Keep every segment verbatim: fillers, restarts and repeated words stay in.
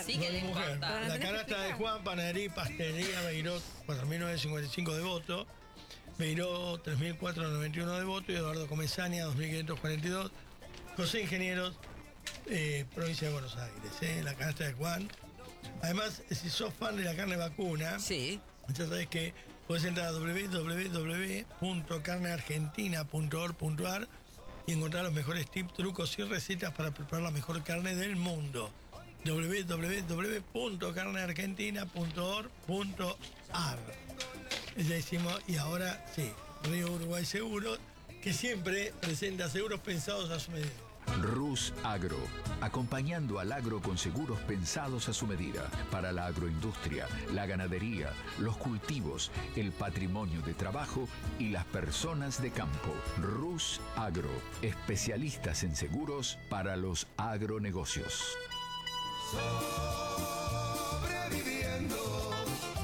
Sí que le mujer. importa. La canasta de Juan, panadería y pastelería Beiró, cuatro mil novecientos cincuenta y cinco de voto. Beiró, tres mil cuatrocientos noventa y uno de voto. Y Eduardo Comesaña, dos mil quinientos cuarenta y dos. José Ingenieros, eh, provincia de Buenos Aires. Eh, la canasta de Juan. Además, si sos fan de la carne vacuna, Sí. ya sabés que podés entrar a doble u doble u doble u punto carne argentina punto org punto a r y encontrar los mejores tips, trucos y recetas para preparar la mejor carne del mundo. doble u doble u doble u punto carne argentina punto org punto a r. Ya hicimos, y ahora sí, Río Uruguay Seguros, que siempre presenta seguros pensados a su medida. Rus Agro, acompañando al agro con seguros pensados a su medida, para la agroindustria, la ganadería, los cultivos, el patrimonio de trabajo y las personas de campo. Rus Agro, especialistas en seguros para los agronegocios. Sobreviviendo.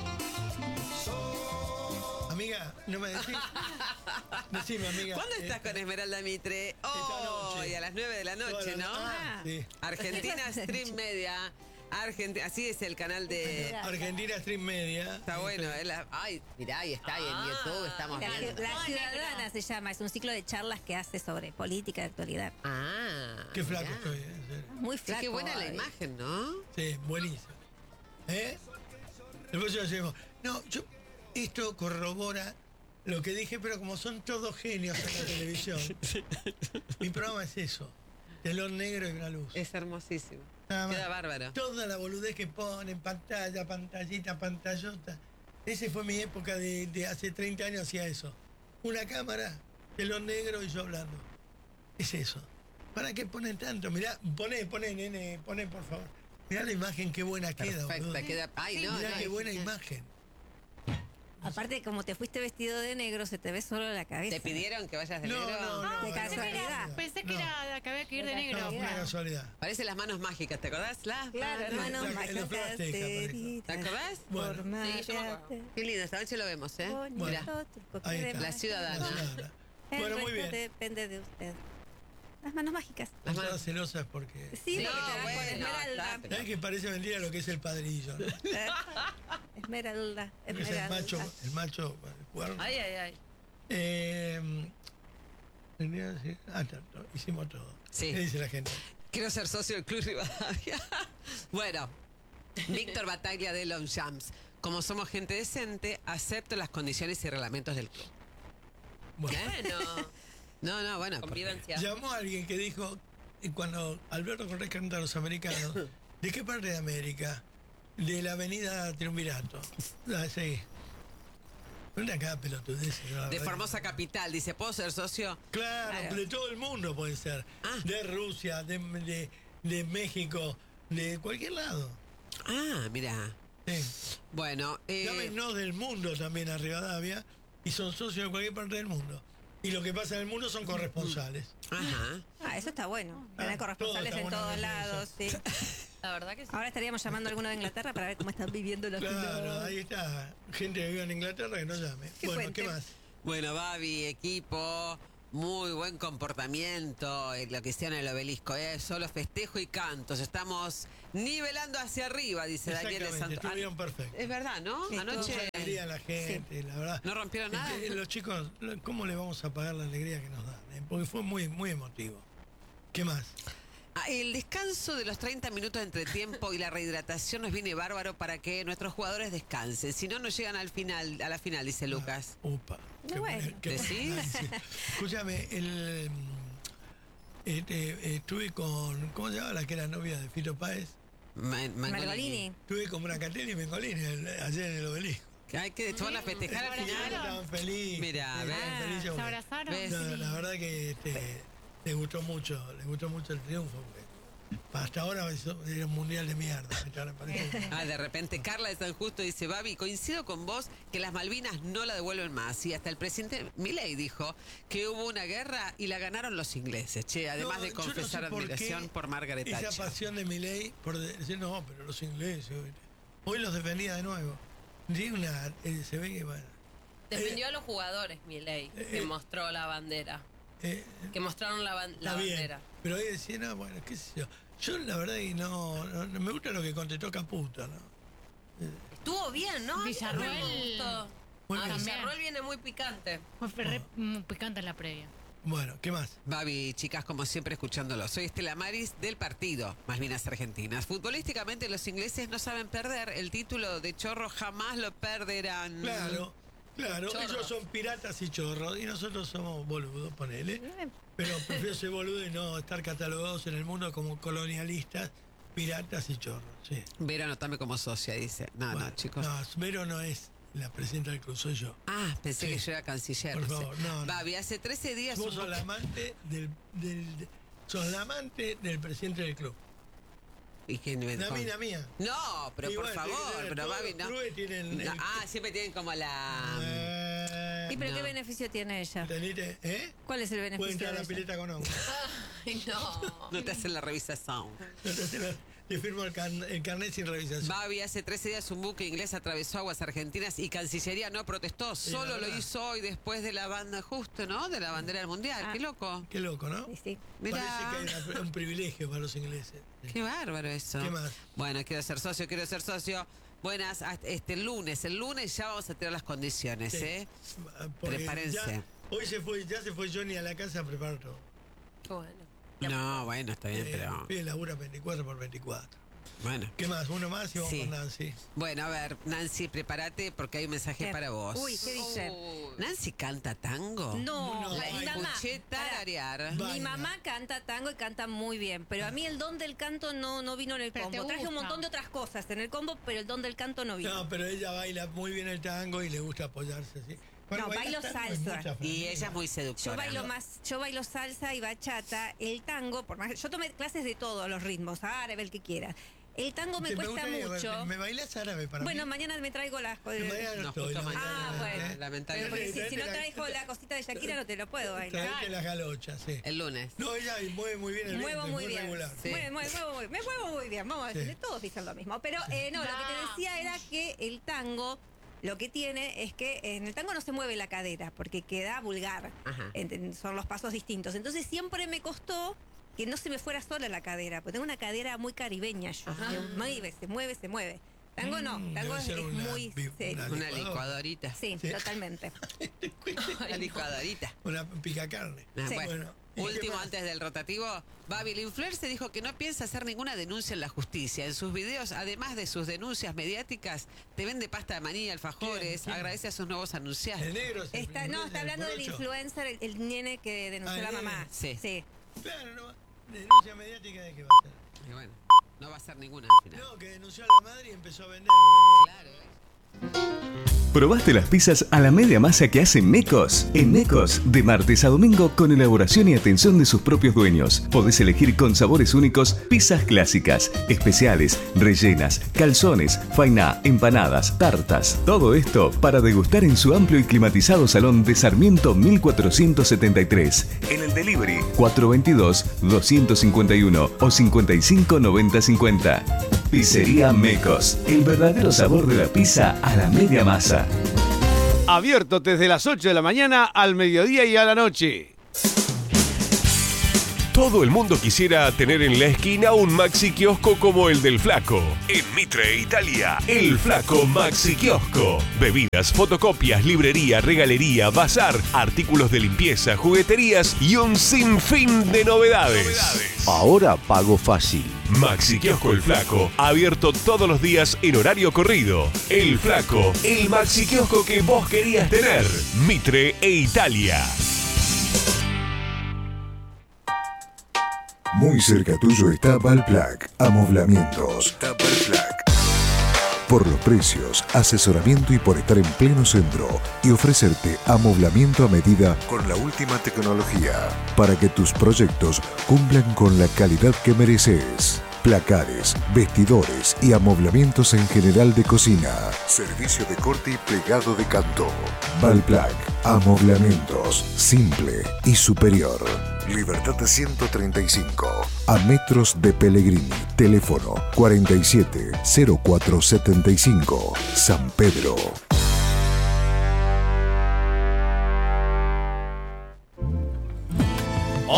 Amiga, no me decís. Decime, amiga. ¿Cuándo estás eh, con Esmeralda Mitre? Oh, noche. y a las nueve de la noche, toda la- ¿no? Ah, sí. Argentina Stream Media. Argenti- así es el canal de... Argentina Stream Media. Está bueno. es la- Ay, mirá, ahí está, ahí en Ah. YouTube estamos La, viendo. la Ciudadana se llama, es un ciclo de charlas que hace sobre política de actualidad. Ah. Qué flaco mirá. estoy, eh, en serio. Muy Sí, flaco. qué buena la ay. imagen, ¿no? Sí, buenísimo. ¿Eh? Después yo decimos, no, yo, esto corrobora lo que dije, pero como son todos genios en la televisión, mi programa es eso, telón negro y una luz. Es hermosísimo. Nada más. Queda bárbaro. Toda la boludez que ponen, pantalla, pantallita, pantallota. Esa fue mi época de, de hace treinta años, hacía eso. Una cámara, telón negro y yo hablando. Es eso. ¿Para qué ponen tanto? Mirá, poné, poné, nene, poné, por favor. Mirá la imagen, qué buena queda, boludo. Perfecta, queda... Ay, no, Mirá no, qué es- buena imagen. Aparte, como te fuiste vestido de negro, se te ve solo la cabeza. ¿Te pidieron que vayas de No, negro? no, no. De no, casualidad. no, Pensé que no. era que había que ir de De negro. No, fue una casualidad. Parece las manos mágicas, ¿te acordás? Las Claro, manos- hermano, la- la mágicas Flor Azteca, teritas, ¿Te acordás? Bueno. formadas Sí, yo me acuerdo. de Qué lindo, esta noche lo vemos, ¿eh? bonito Mirá. truco que Ahí está. demás. La ciudadana. La ciudadana. El Bueno, muy resto bien. depende de usted. Las manos mágicas. No Las manos- estás celosas porque... Sí, No, porque te das con bueno, Esmeralda. está, ¿Sabes que parece mentira lo que es el padrillo? ¿no? Esmeralda, Es el Esmeralda. macho, el macho, el cuerno. Ay, ay, ay. Eh, tendría que decir- ah, está, no, hicimos todo. Sí. ¿Qué dice la gente? Quiero ser socio del Club Rivadavia. Bueno, Víctor Bataglia de Longchamps. Como somos gente decente, acepto las condiciones y reglamentos del club. Bueno, Bueno, No, no, bueno. porque- convivencia. llamó a alguien que dijo, eh, cuando Alberto Cortés canta a los americanos, ¿de qué parte de América? De la avenida Triunvirato. Ah, sí. Una acá pelotudez. ¿no? De Formosa Capital, dice, ¿puedo ser socio? Claro, Claro. de todo el mundo puede ser. Ah. De Rusia, de, de, de México, de cualquier lado. Ah, mira. Sí. Bueno, eh, Llámenos del mundo también a Rivadavia y son socios de cualquier parte del mundo. Y lo que pasa en el mundo son corresponsales. ajá. Ah, eso está bueno. Ah, Tener corresponsales todo en está bueno todos en lados, sí. La verdad que sí. Ahora estaríamos llamando a alguno de Inglaterra para ver cómo están viviendo los Claro, ahí está. Gente que vive en Inglaterra que no llame. Que Bueno, cuente. ¿qué más? Bueno, Babi, equipo, muy buen comportamiento, eh, lo que hicieron en el obelisco, ¿eh? Solo festejo y cantos. Estamos nivelando hacia arriba, dice Daniel de Exactamente, Santo. estuvieron perfectos. Es verdad, ¿no? Sí, Anoche. Mucha alegría a la gente, la verdad. ¿No rompieron nada? Eh, Los chicos, ¿cómo le vamos a pagar la alegría que nos dan? eh? Porque fue muy, muy emotivo. ¿Qué más? Ah, el descanso de los treinta minutos entre tiempo y la rehidratación nos viene bárbaro para que nuestros jugadores descansen. Si no, no llegan al final, a la final, dice Lucas. Upa. Qué Bueno. buen- qué buen ¿Decís? análisis. Escúchame, el, este, estuve con, ¿cómo se llama la que era novia de Fito Páez? Ma- Margolini. Estuve con Bracatelli y Mengolini el- ayer en el obelisco. Ay, que se van a festejar al ¿Se final. abrazaron? Estaban felices. Mira, estaban ¿ves? felices ¿Se porque- abrazaron? ¿Ves? No, la verdad que este, les gustó mucho, les gustó mucho el triunfo. Porque hasta ahora eso era un mundial de mierda. me parece. Ah, de repente Carla de San Justo dice, Babi, coincido con vos que las Malvinas no la devuelven más. Y hasta el presidente Milei dijo que hubo una guerra y la ganaron los ingleses, che, además No, de yo no sé confesar por admiración qué por Margaret Esa Thatcher. pasión de Milei por de- decir, no, pero los ingleses. ¿viste? Hoy los defendía de nuevo. Tiene una, eh, se ve que, bueno. Defendió a los jugadores, Milei, que eh, mostró la bandera. eh, Que mostraron la, ban- la está bien. bandera. Pero hoy decía, no, bueno, qué sé yo. Yo la verdad que no, no, no me gusta lo que contestó Caputo, ¿no? Estuvo bien, ¿no? Villarroel. Me gustó. Muy Ah, bien. Villarroel viene muy picante. Fue re- muy picante en la previa. Bueno, ¿qué más? Babi, chicas, como siempre, escuchándolo. Soy Estela Maris del partido Malvinas Argentinas. Futbolísticamente, los ingleses no saben perder. El título de chorro jamás lo perderán. Claro, claro. Chorros. Ellos son piratas y chorros y nosotros somos boludos, ponele. Pero prefiero ser boludo y no estar catalogados en el mundo como colonialistas, piratas y chorros. Sí. Vero, anotame como socia, dice. No, Bueno, no, chicos. No, Vero no es la presidenta del club, soy yo. Ah, pensé Sí. que yo era canciller. Por no sé. favor, no, no. Babi, hace trece días... Vos un sos bu- la amante del, del, de- sos la amante del presidente del club. ¿Y quién me- La con- mina mía. No, pero Y por bueno, favor, tiene- pero todos Babi, los no. clubes tienen No, el- Ah, siempre tienen como la... Eh, ¿Y pero no. qué beneficio tiene ella? tenete- ¿Eh? ¿Cuál es el Puede beneficio entrar a de la ella? pileta con agua. Ay, no. No te hacen la revisación. Entonces, te firmo el, can- el carnet sin revisación. Babi, hace trece días un buque inglés atravesó aguas argentinas y Cancillería no protestó. Sí, Solo la lo verdad. hizo hoy después de la banda, justo, ¿no? De la bandera del mundial. Ah. Qué loco. Qué loco, ¿no? Sí, sí. Mirá. Parece que hay una- un privilegio para los ingleses. Qué bárbaro eso. ¿Qué más? Bueno, quiero ser socio, quiero ser socio. Buenas, hasta este lunes. El lunes ya vamos a tirar las condiciones, Sí. ¿eh? Porque Prepárense. ya- hoy se fue, ya se fue Johnny a la casa a preparar todo. Qué bueno. No, bueno, está bien, Eh, pero... Pide labura veinticuatro por veinticuatro. Bueno. ¿Qué más? Uno más y vamos Sí. con Nancy. Bueno, a ver, Nancy, prepárate porque hay un mensaje ¿Qué? para vos. Uy, ¿qué dice? ¿Nancy canta tango? No, No, la- ay, mi mamá. Escuché tararear. Va- Mi Baila. mamá canta tango y canta muy bien, pero a mí el don del canto no, no vino en el Pero te combo. Traje un gusta. montón de otras cosas en el combo, pero el don del canto no vino. No, pero ella baila muy bien el tango y le gusta apoyarse así. No, baila bailo tango, hay salsa. muchas Y familias. ella es muy Yo seductora. bailo más, yo bailo salsa y bachata, el tango, por más, yo tomé clases de todos los ritmos, árabe, el que quiera. El tango me Sí, cuesta gustaría, mucho. Me, me bailas árabe para Bueno, mí. mañana me traigo las Mañana no No, estoy. justo no, mañana. Ah, mañana, bueno. ¿eh? Lamentablemente. Porque si, si no Traete la- traigo la cosita de Shakira no te lo puedo bailar. Traete las galochas, sí. El lunes. No, ella mueve muy bien el Muevo vientre, muy bien. regular. Sí. Mueve- mueve- muevo muy- me muevo muy bien. Vamos a Sí. decir, todos dicen lo mismo. Pero eh, no, lo que te decía era que el tango lo que tiene es que en el tango no se mueve la cadera porque queda vulgar. Ajá. En- en- son los pasos distintos. Entonces siempre me costó que no se me fuera sola la cadera, porque tengo una cadera muy caribeña yo. Se mueve, se mueve, se mueve. Tango no, Mm, tango debe es, ser es una muy vi- serio. una- Una licuadora. licuadorita. Sí, Sí. totalmente. Una licuadorita. Una picacarne. Ah, Sí. bueno, Bueno, ¿y qué último más? antes del rotativo, Babi, el influencer dijo que no piensa hacer ninguna denuncia en la justicia. En sus videos, además de sus denuncias mediáticas, te vende pasta de maní, alfajores, ¿Quién? ¿Quién? agradece a sus nuevos anunciantes. El negro es el Está, no, influencer está hablando del morocho. influencer, el, el nene que denunció Ah, a la el mamá. nene. Sí. sí. Claro, no. Denuncia mediática de qué va a ser. Y bueno, no va a ser ninguna al final. No, que denunció a la madre y empezó a vender. vender. Claro. ¿Probaste las pizzas a la media masa que hacen Mecos? En Mecos, de martes a domingo, con elaboración y atención de sus propios dueños, podés elegir con sabores únicos pizzas clásicas, especiales, rellenas, calzones, fainá, empanadas, tartas. Todo esto para degustar en su amplio y climatizado salón de Sarmiento mil cuatrocientos setenta y tres. En el delivery cuatro dos dos, dos cinco uno o cincuenta y cinco noventa cincuenta. Pizzería Mecos, el verdadero sabor de la pizza a la media masa. Abierto desde las ocho de la mañana al mediodía y a la noche. Todo el mundo quisiera tener en la esquina un Maxi Kiosco como el del Flaco. En Mitre, Italia, el Flaco Maxi Kiosco. Bebidas, fotocopias, librería, regalería, bazar, artículos de limpieza, jugueterías y un sinfín de novedades. Ahora pago fácil. Maxi Kiosco El Flaco, abierto todos los días en horario corrido. El Flaco, el Maxi Kiosco que vos querías tener. Mitre e Italia. Muy cerca tuyo está Valplac, amoblamientos. Valplac. Por los precios, asesoramiento y por estar en pleno centro y ofrecerte amoblamiento a medida con la última tecnología para que tus proyectos cumplan con la calidad que mereces. Placares, vestidores y amoblamientos en general de cocina. Servicio de corte y plegado de canto. Valplac, amoblamientos, simple y superior. Libertad ciento treinta y cinco, a metros de Pellegrini. Teléfono cuarenta y siete cero cuatro setenta y cinco, San Pedro.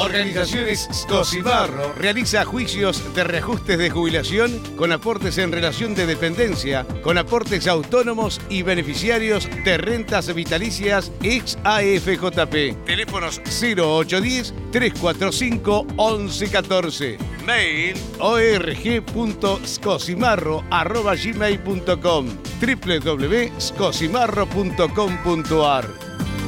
Organizaciones Scosimarro realiza juicios de reajustes de jubilación con aportes en relación de dependencia, con aportes autónomos y beneficiarios de rentas vitalicias ex A F J P. Teléfonos cero ocho uno cero, tres cuatro cinco, once catorce. Mail org punto scosimarro arroba gmail punto com, w w w punto scosimarro punto com punto a r.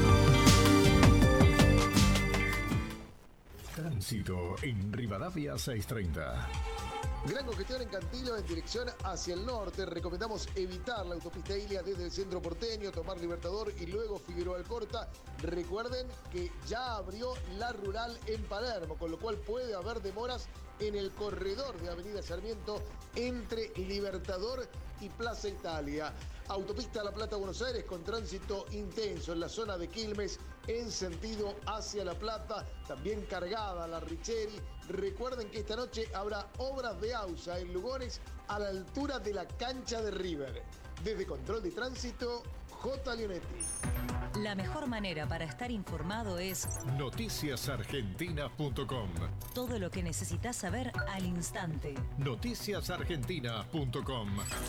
Tránsito en Rivadavia seiscientos treinta. Gran congestión en Cantilo en dirección hacia el norte. Recomendamos evitar la autopista Ilia desde el centro porteño, tomar Libertador y luego Figueroa Alcorta. Recuerden que ya abrió la rural en Palermo, con lo cual puede haber demoras en el corredor de Avenida Sarmiento entre Libertador y Plaza Italia. Autopista La Plata Buenos Aires con tránsito intenso en la zona de Quilmes en sentido hacia La Plata, también cargada la Richeri. Recuerden que esta noche habrá obras de AUSA en Lugones a la altura de la cancha de River. Desde Control de Tránsito, J. Leonetti. La mejor manera para estar informado es noticias argentina punto com. Todo lo que necesitas saber al instante. noticias argentina punto com.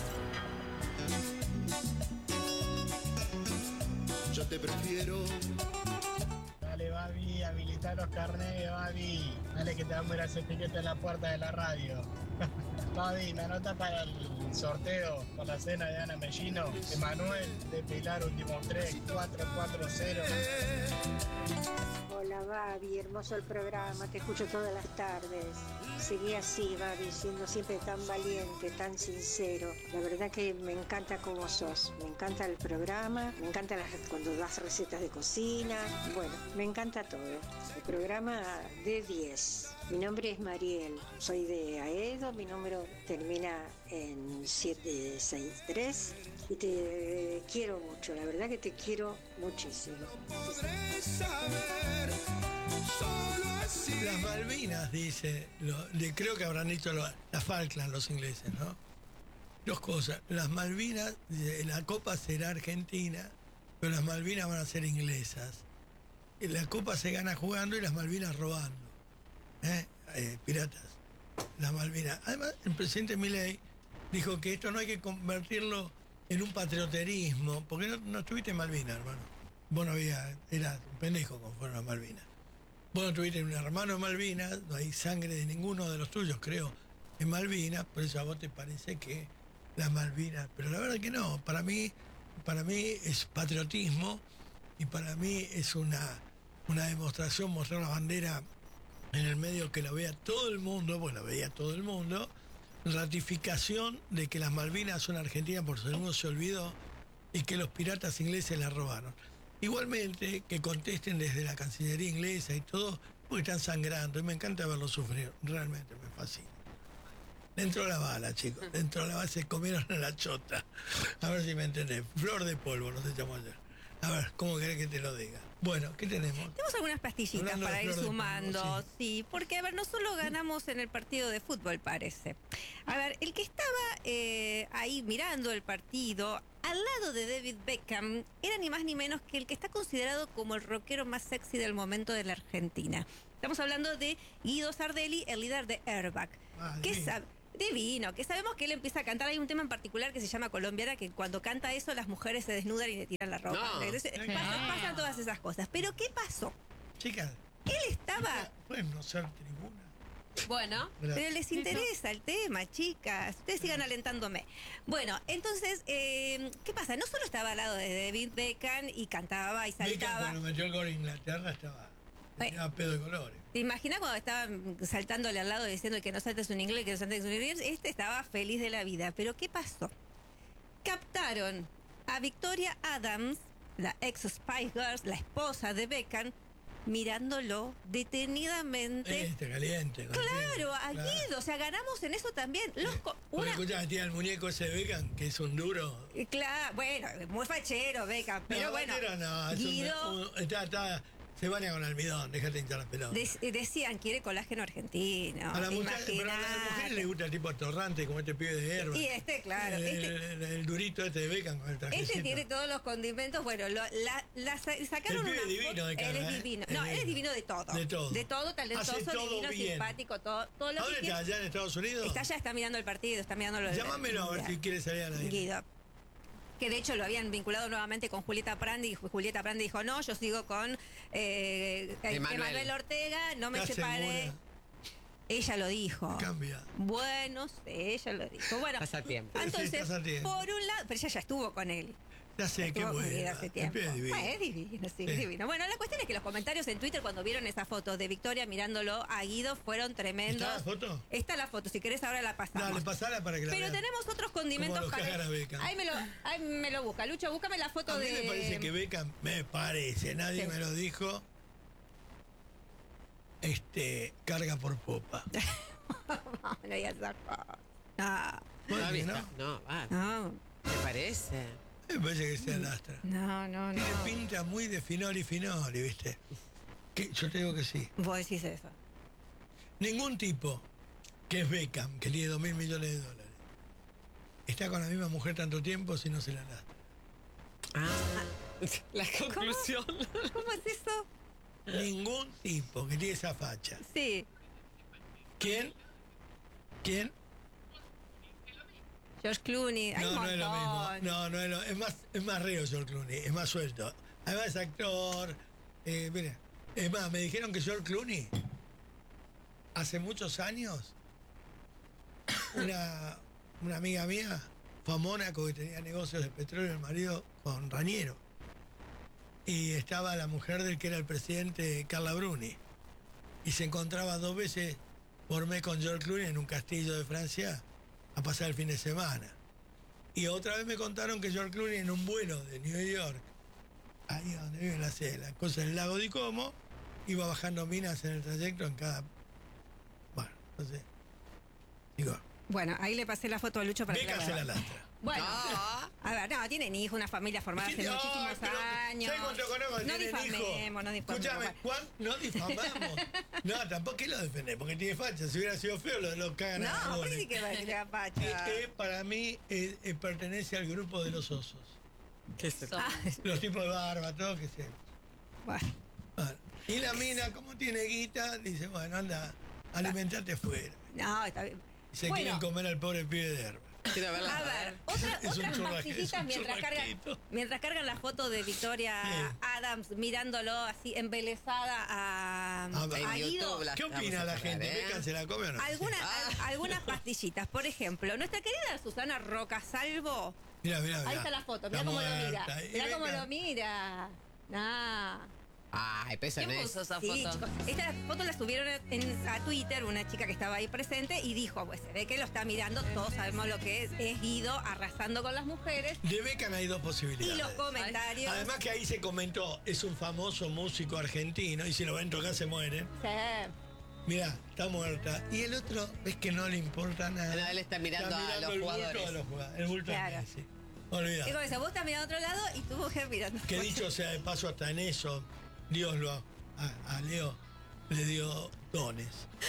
Yo te prefiero. Dale, Babi, habilitar los carnets, Babi. Dale que te vamos a ir a hacer piquete en la puerta de la radio. Babi, me anota para el sorteo por la cena de Ana Mellino, Emanuel de Pilar, último tres, cuatro cuatro cero. Hola, Babi, hermoso el programa, te escucho todas las tardes. Seguí así, Babi, siendo siempre tan valiente, tan sincero. La verdad que me encanta cómo sos, me encanta el programa, me encanta las, cuando das recetas de cocina. Bueno, me encanta todo. El programa de diez. Mi nombre es Mariel, soy de Aedo, mi número termina en siete seis tres y te quiero mucho, la verdad que te quiero muchísimo. Las Malvinas, dice, lo, de, creo que habrán dicho lo, las Falkland los ingleses, ¿no? Dos cosas, las Malvinas, dice, la Copa será argentina, pero las Malvinas van a ser inglesas. Y la Copa se gana jugando y las Malvinas robando. ¿Eh? Eh, piratas, las Malvinas. Además, el presidente Milei dijo que esto no hay que convertirlo en un patrioterismo, porque no, no estuviste en Malvinas, hermano. Vos no había, eras un pendejo como fueron las Malvinas. Vos no tuviste un hermano en Malvinas, no hay sangre de ninguno de los tuyos, creo, en Malvinas, por eso a vos te parece que las Malvinas, pero la verdad que no, para mí, para mí es patriotismo y para mí es una, una demostración, mostrar la bandera en el medio que la vea todo el mundo, bueno, la veía todo el mundo, ratificación de que las Malvinas son argentinas por si alguno se olvidó y que los piratas ingleses las robaron. Igualmente, que contesten desde la Cancillería inglesa y todo, porque están sangrando y me encanta verlos sufrir, realmente me fascina. Dentro de la bala, chicos, dentro de la bala se comieron a la chota. A ver si me entendés, flor de polvo, nos echamos ayer. A ver, ¿cómo querés que te lo diga? Bueno, ¿qué tenemos? Tenemos algunas pastillitas Hablando para de ir flor de sumando, polvo, sí. sí, porque a ver, no solo ganamos en el partido de fútbol, parece. A ver, el que estaba eh, ahí mirando el partido, al lado de David Beckham, era ni más ni menos que el que está considerado como el rockero más sexy del momento de la Argentina. Estamos hablando de Guido Sardelli, el líder de Airbag. Ah, ¿Qué sí. sabe? Divino, que sabemos que él empieza a cantar. Hay un tema en particular que se llama Colombiana, que cuando canta eso las mujeres se desnudan y le tiran la ropa. No. Entonces, pasan, pasan todas esas cosas. Pero ¿qué pasó? Chicas, Él estaba... pueden no ser tribuna. Bueno, pero les interesa el tema, chicas. Ustedes sigan alentándome. Bueno, entonces, eh, ¿qué pasa? No solo estaba al lado de David Beckham y cantaba y Beckham, saltaba. cuando metió el gol en Inglaterra estaba, tenía pedo de colores. ¿Te imaginas cuando estaba saltándole al lado diciendo que no saltes un inglés, que no saltes un inglés? Este estaba feliz de la vida. Pero ¿qué pasó? Captaron a Victoria Adams, la ex Spice Girls, la esposa de Beckham, mirándolo detenidamente. Eh, está caliente. Claro, a Claro. Guido, o sea, ganamos en eso también. Los co- Porque una- escuchá, tiene el muñeco ese de Beckham, que es un duro. Eh, Claro, bueno, muy fachero, Beckham, pero no, bueno, Bandera no, es un- Guido un- está, está, se baña con almidón, déjate hinchar las pelotas. dec- decían quiere colágeno argentino. A la ¿te mujer- pero imaginas? las mujeres él le gusta el tipo atorrante, como este pibe de Herba. Y este, claro. El, Este, el- el durito este de Beckham con el trajecito. este tiene todos los condimentos. Bueno, lo, la, la sa- sacaron El pibe una es divino foto- de cara, Él es ¿eh? divino. Es No, él es divino. divino de todo. De todo. De todo, talentoso, Hace todo divino, bien. simpático, todo, todo lo ¿A que dónde está? quiere. ¿Allá en Estados Unidos? Está allá, está mirando el partido, está mirando lo Llámamelo a ver si quiere salir a la Guido. Que de hecho lo habían vinculado nuevamente con Julieta Prandi y Julieta Prandi dijo, no, yo sigo con eh, Emanuel. Emanuel Ortega, no me ¿Estás separé. segura? Ella lo dijo. Cambia. Bueno, sí, ella lo dijo. Bueno, Pasa el tiempo. entonces, Sí, pasa el tiempo. por un lado, pero ella ya estuvo con él. Ya sé, qué Estuvo con él bueno. hace El tiempo. pibe es divino. Bueno, es divino, sí, Sí. divino. Bueno, la cuestión es que los comentarios en Twitter cuando vieron esa foto de Victoria mirándolo a Guido fueron tremendos. ¿Está la foto? Está la foto, si querés ahora la pasamos. Dale, pasala para que la Pero vean. tenemos otros condimentos Como los para. cagan a Beckham. Ahí me lo, ahí me lo busca. Lucho, búscame la foto A mí de. me parece que Beckham, me parece, nadie Sí. me lo dijo, este, carga por popa. No, ya sacó. No, Bueno, No, ¿no? ¿no? No, va. no, ¿Te parece? Me parece que sea lastra. no, no. Tiene no. pinta muy de Finoli Finoli, ¿viste? Que yo te digo que sí. Vos decís eso. Ningún tipo que es Beckham, que tiene dos mil millones de dólares, está con la misma mujer tanto tiempo si no se la lastra. Ah, la conclusión. ¿Cómo es eso? Ningún tipo que tiene esa facha. Sí. ¿Quién? ¿Quién? George Clooney. Hay No, un no es lo mismo. montón. No, no es lo Es más, es más reo George Clooney, es más suelto. Además es actor. Eh, mira, es más, me dijeron que George Clooney, hace muchos años, una, una amiga mía fue a Mónaco que tenía negocios de petróleo, el marido con Raniero. Y estaba la mujer del que era el presidente, Carla Bruni. Y se encontraba dos veces por mes con George Clooney en un castillo de Francia a pasar el fin de semana. Y otra vez me contaron que George Clooney en un vuelo de New York, ahí donde vive la la cosa del lago de Como, iba bajando minas en el trayecto en cada... Bueno, no sé. Digo, Bueno, ahí le pasé la foto a Lucho para que la Beckham se vea. la lastra. Bueno, a ver, no, tienen hijos, una familia formada hace No, muchísimos pero, años. ¿sabes cuánto conozco que No tienen hijos? difamemos, no difamemos. Escúchame, ¿cuán- no difamamos. No, tampoco que lo defendés, porque tiene facha. Si hubiera sido feo, lo, lo cagan a No, goles. pues sí que va a ser facha. Eh, eh, para mí eh, eh, pertenece al grupo de los osos. ¿Qué es eso? Ah, Los tipos de barba, todo que se. bueno. Bueno. Y la mina, como tiene guita, dice, bueno, anda, alimentate fuera. No, está bien. Y se Bueno. quieren comer al pobre pibe de herba. Quiero verla. A ver, otra, Es un otras churrasque- pastillitas es un mientras cargan, churrasquito. mientras cargan la foto de Victoria Sí. Adams mirándolo así embelesada a, A ver. a En Guido. YouTube la ¿Qué vamos opina a la poner, gente? ¿eh? ¿Beckham se la come o no? Alguna- al- algunas pastillitas, por ejemplo, nuestra querida Susana Rocasalvo. Mira, mira, mira. Ahí está la foto, mira Está cómo lo mira. muerta. Y Mira cómo Beckham- lo mira. Nah. Ay, pesa en ¿Quién eso. puso esa Sí, foto? chicos, esta foto la subieron en, a Twitter, una chica que estaba ahí presente y dijo, pues se ve que lo está mirando, todos sabemos lo que es, es Guido arrasando con las mujeres. De Beckham hay dos Y posibilidades. los comentarios. Además que ahí se comentó, es un famoso músico argentino y si lo ven tocar se mueren. Sí. Mirá, está muerta. Y el otro, ves que no le importa nada. No, él está mirando a los el jugadores. Bulto de los jugadores. El bulto Claro. de Messi. Y Olvidá. con eso, vos estás mirando a otro lado y tu mujer mirando. Que dicho sea de paso, hasta en eso, Dios lo a, a Leo le dio dones.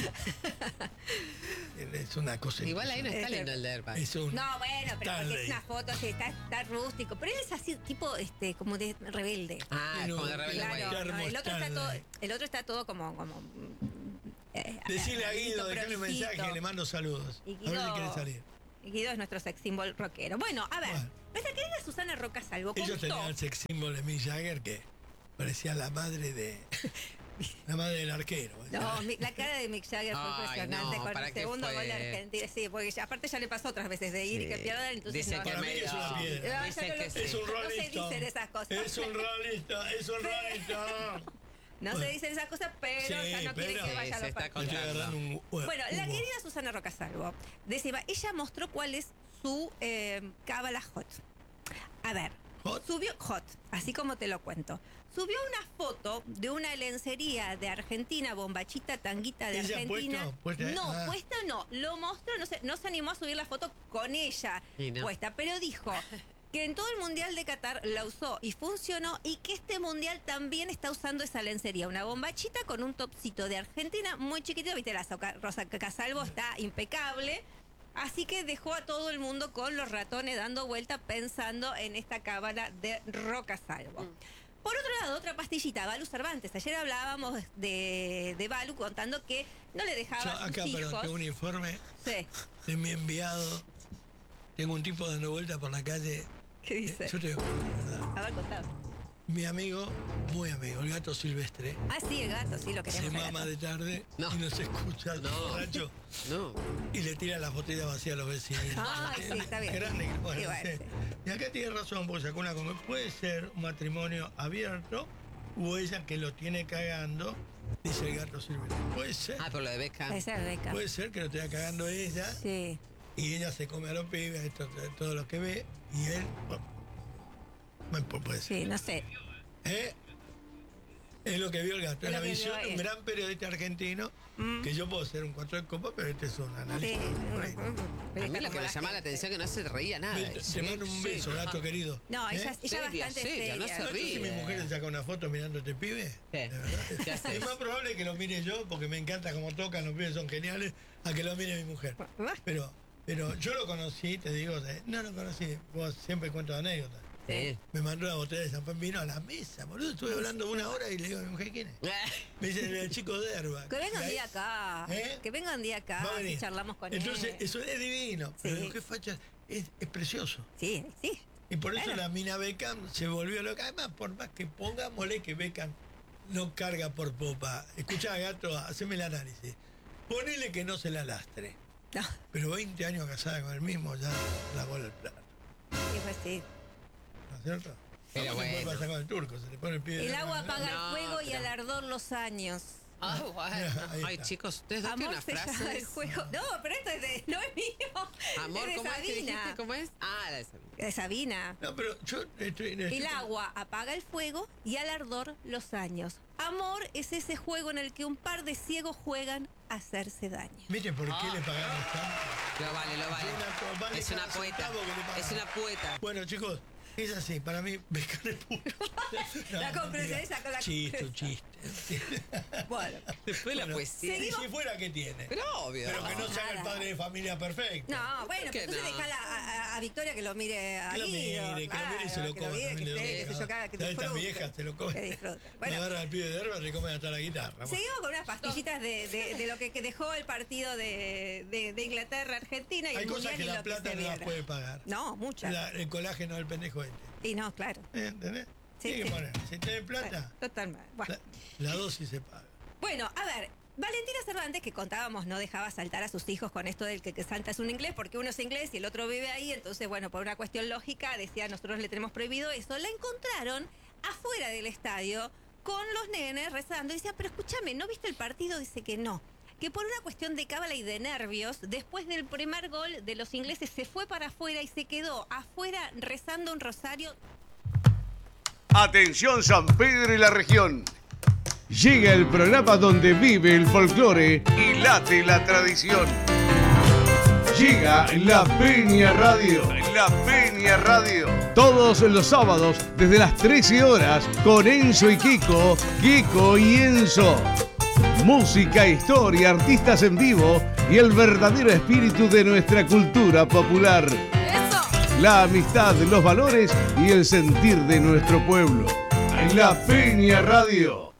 Es una cosa. Igual ahí no está Este- lindo el derpa. Es un. No, bueno, pero porque Stanley. es una foto así, está, está rústico. Pero él es así, tipo, este, como de rebelde. Ah, Pero- como de rebelde Claro, güey. Guillermo no, el otro está todo, Stanley. el otro está todo como, como eh, Decirle a Guido, prolijito, dejarle un mensaje, prolijito. le mando saludos. Y A ver si Guido- quiere salir. Y Guido es nuestro sex symbol rockero. Bueno, a ver, Bueno. nuestra querida Susana Rocasalvo Ellos contó. tenían el sex symbol de Mick Jagger que parecía la madre de. la madre del arquero. No, mi- la cara de Mick Jagger fue Ay, impresionante no, con ¿para el qué segundo fue? gol de Argentina. Sí, porque ya- aparte ya le pasó otras veces de ir y que Sí. pierdan, entonces Dice no. que Para mí medio- es una piedra. No, Dice ya no que lo- sí. Es un No se rolito. dicen esas cosas. Es un rolito, es un rolito. No Bueno. se dicen esas cosas, pero Sí, ya no quieren pero- que vaya a Sí, los se está partidos. Estoy agarrando un hue- Bueno, la humo. querida Susana Rocasalvo decía, ella mostró cuál es su eh, cábala hot. A ver, ¿Hot? subió hot, así como te lo cuento. Subió una foto de una lencería de Argentina, bombachita, tanguita de ¿Ella Argentina. puesto? ¿Puesta? No, Ah. puesta no. Lo mostró, no se, no se animó a subir la foto con ella Y no. puesta, pero dijo, que en todo el Mundial de Qatar la usó y funcionó, y que este Mundial también está usando esa lencería, una bombachita con un topcito de Argentina muy chiquitito, viste, la Soca- Rosa Casalvo está impecable, así que dejó a todo el mundo con los ratones dando vuelta pensando en esta cábala de Roca Salvo. Por otro lado, otra pastillita, Balu Cervantes. Ayer hablábamos de, de Balu contando que no le dejaba Yo a sus acá, hijos. perdón, tengo un informe Sí. de mi enviado. Tengo un tipo dando vuelta por la calle. ¿Qué dice? Yo te digo, ¿verdad? A ver, contad. Mi amigo, muy amigo, el gato silvestre, Ah, sí, el gato, sí, lo se queremos. el mama gato. de tarde y nos escucha No. borracho No. y le tira las botellas vacías a los vecinos. Ah, sí, está bien. Grande, bueno, Sí, bueno, sí. Y acá tiene razón, porque sacó una con- puede ser un matrimonio abierto o ella que lo tiene cagando, dice el gato silvestre. Puede ser. Ah, por lo de Beckham. Puede ser, Beca. Puede ser que lo esté cagando ella Sí. y ella se come a los pibes, esto, todo lo que ve, y él. Bueno, pu- puede ser. Sí, no sé. ¿Eh? Es lo que vio el gato, Es es la lo que visión vio de un él. gran periodista argentino, que yo puedo ser un cuatro de copa, pero este es un analista. A mí lo que me llama la atención es que no se reía nada. Te, te mando un beso, gato querido. No, ¿Eh? ella, ella Seria, bastante seria, no se seria. ríe. Si mi mujer le saca una foto mirando a este pibe, ¿Qué? de verdad, ¿Qué haces? es más probable que lo mire yo, porque me encanta cómo tocan, los pibes son geniales, a que lo mire mi mujer. Pero, pero yo lo conocí, te digo, de- no lo conocí, vos siempre cuento anécdotas. Sí. Me mandó una botella de champán, vino a la mesa, boludo. Estuve hablando una hora y le digo a mi mujer, ¿quién es? Me dice, el chico de Herba. Que venga Y un ahí día acá. ¿Eh? Que venga un día acá. va a venir. Y charlamos con Entonces, él. eso es divino. Pero Sí. digo, qué facha, es, es precioso. Sí, sí. Y por eso Bueno. la mina Beckham se volvió loca. Además, por más que pongámosle que Beckham no carga por popa. Escuchá, gato, haceme el análisis. Ponele que no se la lastre. No. Pero veinte años casada con el mismo, ya la bola al plato. Sí, pues sí. ¿No es cierto? Pero ¿Cómo se puede bueno. pasar con el turco? Se le pone el pie de El la agua mano. apaga No, el fuego y pero- el ardor los años. Ah, bueno. Ahí Ay, está. chicos, ustedes dos Amor tienen se unas llama frases. el juego. No, pero esto es de, no es mío. Amor, es de ¿cómo es que dijiste? Sabina. ¿Cómo es? Ah, la de Sabina. De Sabina. No, pero yo estoy... estoy- El agua apaga el fuego y al ardor los años. Amor es ese juego en el que un par de ciegos juegan a hacerse daño. ¿Viste por qué le pagamos tanto? Lo vale, lo vale. Una- vale Es una cada poeta. centavo que le pagamos. Es una poeta. Bueno, chicos, es así. Para mí, Beckham es puro. No, La comprensión mentira. esa con la Chiste, un chiste. Bueno. Después la Bueno, poesía. y si fuera, ¿qué tiene? Pero obvio. Pero que no sea el Nada. padre de familia perfecto. No, bueno, qué pero entonces no? dejala a, a- a Victoria que lo mire a Que lo Guido, mire, que lo mire y se claro, lo que coma. mire, también que le esté, doy, que se yo, que ¿no? Estas disfrute. viejas se lo comen. Que disfrute. Me Bueno, agarran al pibe de herba, le comen hasta la guitarra. seguimos con unas pastillitas de, de, de lo que que dejó el partido de, de, de Inglaterra, Argentina y Hay el cosas Mundial que y la lo que plata se no las viene. puede pagar. No, muchas. La- el colágeno del pendejo este. Y no, claro. ¿Entendés? Sí, Tiene que sí. poner. Si tenés plata, Totalmente. Bueno. la, la dosis se paga. Bueno, a ver, Valentina Cervantes, que contábamos, no dejaba saltar a sus hijos con esto del que, que salta es un inglés, porque uno es inglés y el otro vive ahí, entonces, bueno, por una cuestión lógica, decía, nosotros le tenemos prohibido eso. La encontraron afuera del estadio con los nenes rezando y decía, pero escúchame, ¿no viste el partido? Dice que no. Que por una cuestión de cábala y de nervios, después del primer gol de los ingleses se fue para afuera y se quedó afuera rezando un rosario. Atención San Pedro y la región. Llega el programa donde vive el folclore y late la tradición. Llega La Peña Radio. La Peña Radio. Todos los sábados desde las trece horas con Enzo y Kiko, Kiko y Enzo. Música, historia, artistas en vivo y el verdadero espíritu de nuestra cultura popular. La amistad, los valores y el sentir de nuestro pueblo. La Peña Radio.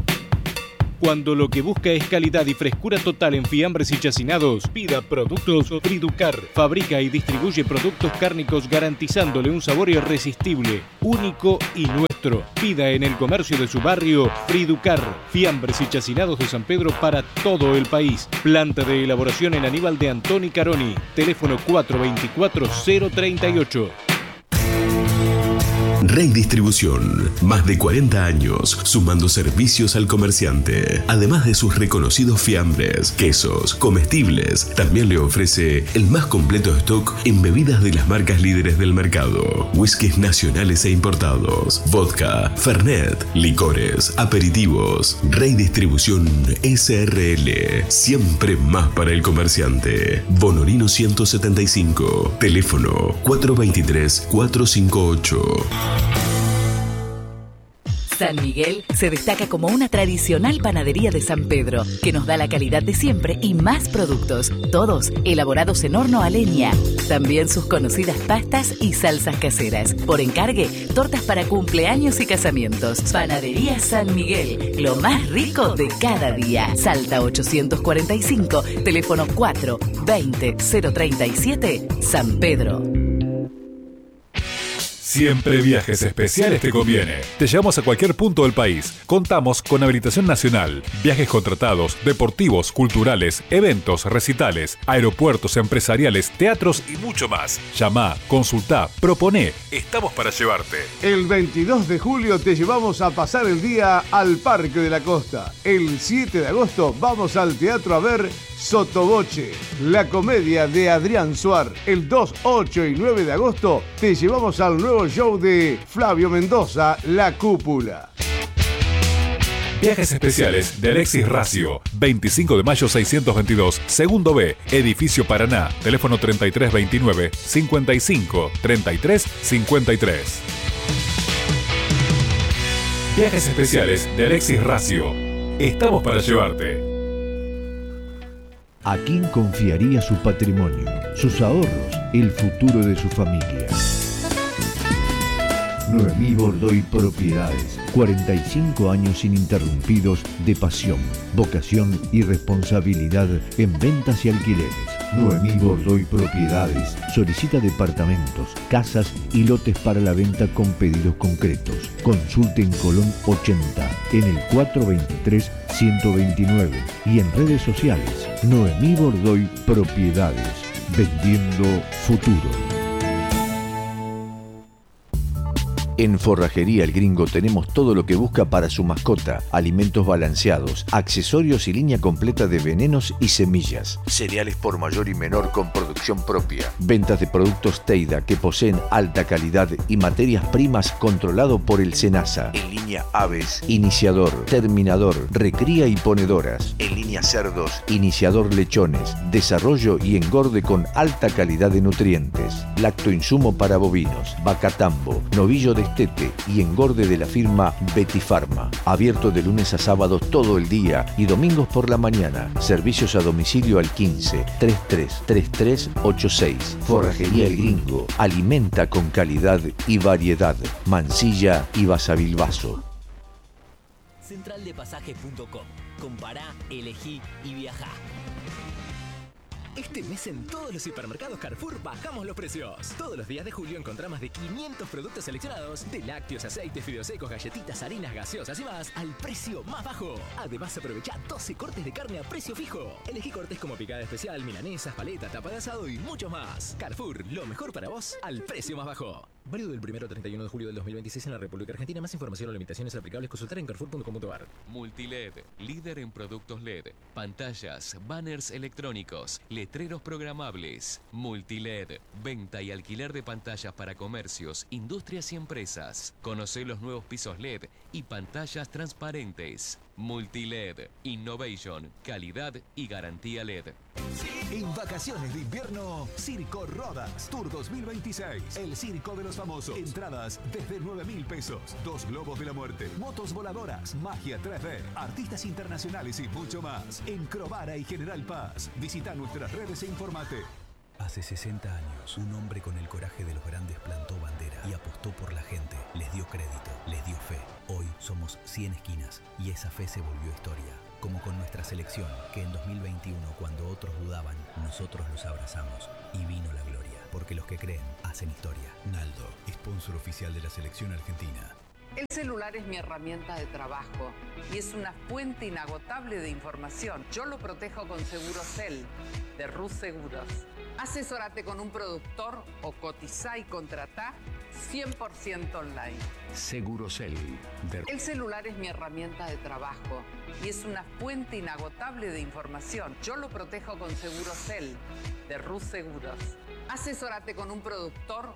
Cuando lo que busca es calidad y frescura total en fiambres y chacinados, pida Productos Friducar. Fabrica y distribuye productos cárnicos garantizándole un sabor irresistible, único y nuestro. Pida en el comercio de su barrio Friducar. Fiambres y chacinados de San Pedro para todo el país. Planta de elaboración en Aníbal de Antoni Caroni. Teléfono cuatro dos cuatro cero tres ocho. Rey Distribución, más de cuarenta años sumando servicios al comerciante. Además de sus reconocidos fiambres, quesos, comestibles, también le ofrece el más completo stock en bebidas de las marcas líderes del mercado. Whiskies nacionales e importados, vodka, fernet, licores, aperitivos. Rey Distribución S R L, siempre más para el comerciante. Bonorino ciento setenta y cinco, teléfono cuatro dos tres, cuatro cinco ocho. San Miguel se destaca como una tradicional panadería de San Pedro, que nos da la calidad de siempre y más productos, todos elaborados en horno a leña. También sus conocidas pastas y salsas caseras. Por encargue, tortas para cumpleaños y casamientos. Panadería San Miguel, lo más rico de cada día. Salta ochocientos cuarenta y cinco, teléfono cuatro veinte cero treinta y siete, San Pedro. Siempre Viajes Especiales te conviene. Te llevamos a cualquier punto del país. Contamos con habilitación nacional, viajes contratados, deportivos, culturales, eventos, recitales, aeropuertos, empresariales, teatros y mucho más. Llama, consultá, proponé. Estamos para llevarte. El veintidós de julio te llevamos a pasar el día al Parque de la Costa. El siete de agosto vamos al teatro a ver Sotoboche, la comedia de Adrián Suar. El dos, ocho y nueve de agosto te llevamos al nuevo show de Flavio Mendoza, La Cúpula. Viajes Especiales de Alexis Racio, veinticinco de mayo seiscientos veintidós, segundo B, Edificio Paraná, teléfono treinta y tres veintinueve, cincuenta y cinco, treinta y tres, cincuenta y tres. Viajes Especiales de Alexis Racio. Estamos para llevarte. ¿A quién confiaría su patrimonio, sus ahorros, el futuro de su familia? Noemí Bordoy Propiedades. cuarenta y cinco años ininterrumpidos de pasión, vocación y responsabilidad en ventas y alquileres. Noemí Bordoy Propiedades solicita departamentos, casas y lotes para la venta con pedidos concretos. Consulte en Colón ochenta, en el cuatro veintitrés, ciento veintinueve y en redes sociales. Noemí Bordoy Propiedades, vendiendo futuro. En Forrajería El Gringo tenemos todo lo que busca para su mascota: alimentos balanceados, accesorios y línea completa de venenos y semillas, cereales por mayor y menor con producción propia, ventas de productos Teida que poseen alta calidad y materias primas controlado por el SENASA. En línea aves, iniciador, terminador, recría y ponedoras. En línea cerdos, iniciador lechones, desarrollo y engorde con alta calidad de nutrientes, lactoinsumo para bovinos, vacatambo, novillo de estete y engorde de la firma Betty Pharma. Abierto de lunes a sábado todo el día y domingos por la mañana. Servicios a domicilio al quince, treinta y tres, treinta y tres, ochenta y seis. Forrajería El Gringo. Alimenta con calidad y variedad. Mansilla y Basavilbaso. central de pasajes punto com. Compará, elegí y viajá. Este mes en todos los supermercados Carrefour bajamos los precios. Todos los días de julio encontrás más de quinientos productos seleccionados, de lácteos, aceites, fideos secos, galletitas, harinas, gaseosas y más, al precio más bajo. Además, aprovecha doce cortes de carne a precio fijo. Elegí cortes como picada especial, milanesas, paleta, tapa de asado y mucho más. Carrefour, lo mejor para vos al precio más bajo. Válido del primero al treinta y uno de julio del dos mil veintiséis en la República Argentina. Más información o limitaciones aplicables consultar en carrefour punto com punto a r. Multiled, líder en productos L E D, pantallas, banners electrónicos, letreros programables. Multiled, venta y alquiler de pantallas para comercios, industrias y empresas. Conocé los nuevos pisos L E D y pantallas transparentes. Multiled, Innovation, calidad y garantía L E D. En vacaciones de invierno, Circo Rodas Tour dos mil veintiséis. El circo de los famosos. Entradas desde nueve mil pesos. Dos globos de la muerte. Motos voladoras. Magia tres D. Artistas internacionales y mucho más. En Crovara y General Paz. Visita nuestras redes e informate. Hace sesenta años, un hombre con el coraje de los grandes plantó bandera y apostó por la gente. Les dio crédito, les dio fe. Hoy somos cien esquinas y esa fe se volvió historia. Como con nuestra selección, que en dos mil veintiuno, cuando otros dudaban, nosotros los abrazamos y vino la gloria. Porque los que creen hacen historia. Naldo, sponsor oficial de la selección argentina. El celular es mi herramienta de trabajo y es una fuente inagotable de información. Yo lo protejo con Segurocel de Rus Seguros. Asesórate con un productor o cotizá y contratá cien por ciento online. Segurocel. De... El celular es mi herramienta de trabajo y es una fuente inagotable de información. Yo lo protejo con Segurocel de Rus Seguros. Asesórate con un productor